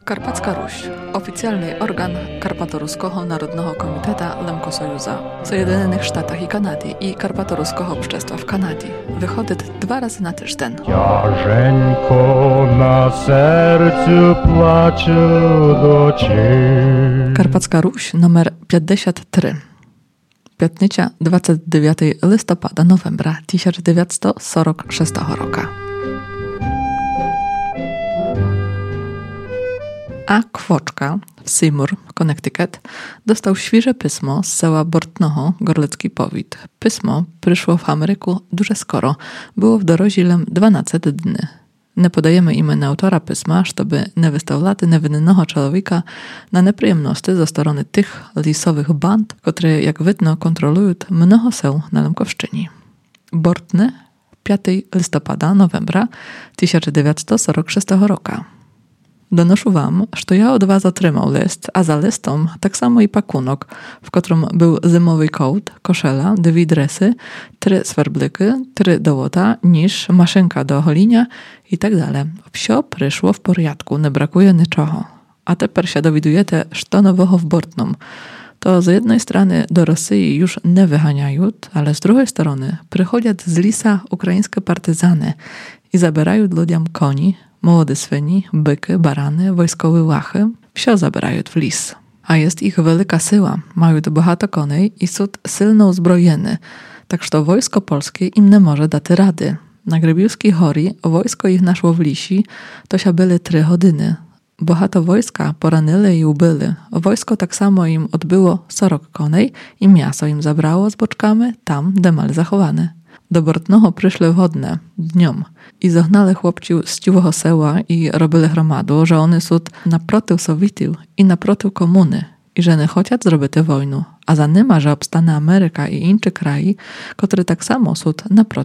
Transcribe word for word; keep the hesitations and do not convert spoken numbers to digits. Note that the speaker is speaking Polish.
Karpacka Ruś, oficjalny organ Karpatoruskiego Narodnego Komiteta Lemkosojuza w Zjednoczonych Sztatach i Kanadzie i Karpatoruskiego Общества w Kanadzie. Wychodzi dwa razy na tydzień. Ciężko na sercu płacze do ciebie. Karpacka Ruś numer pięćdziesiąt trzy. Piątnica dwudziestego dziewiątego listopada novembra tysiąc dziewięćset czterdziestego szóstego roku. A Kwoczka w Seymour, Connecticut, dostał świeże pismo z sela Bortnoho, Gorlecki Powit. Pismo przyszło w Ameryku duże skoro, było w dorożilem dwanaście dni. Nie podajemy imienia autora pisma, żeby nie wystawiać niewinnego człowieka na nieprzyjemności ze strony tych lisowych band, które, jak widno, kontrolują mnoho seł na Lemkowszczyni. Bortny, piątego listopada, novembra tysiąc dziewięćset czterdziestego szóstego roku. Donoszę wam, że ja od was otrzymał list, a za listom tak samo i pakunok, w którym był zimowy kołd, koszela, dwie dresy, trzy swerbliki, trzy dołota, niż, maszynka do holinia i tak dalej. Wsio przyszło w porządku, nie brakuje niczego. A teraz się dowiadujecie, co nowego w Bortnom. To z jednej strony do Rosji już nie wyganiają, ale z drugiej strony przychodzą z lisa ukraińskie partyzany i zabierają ludziom koni, młode świni, byky, barany, wojskowe łachy, wsio zabierają w lis. A jest ich wielka siła, mają bohato konej i są silno uzbrojeni, tak że wojsko polskie im nie może dać rady. Na Grybiuskiej Horii wojsko ich naszło w lisi, to się były trzy godziny. Bohato wojska poranili i ubyli. Wojsko tak samo im odbyło sorok konej i miasto im zabrało z boczkami tam, gdzie mali zachowane. Do Bortnoho przyszły wodne, dniom, i zagnali chłopci z ciuchego seła i robili hromadu, że one są naprotyw Sowietów i naprotyw komuny i że nie chcą zrobić wojnu, a za nima, że obstanie Ameryka i inne kraje, które tak samo są naprotyw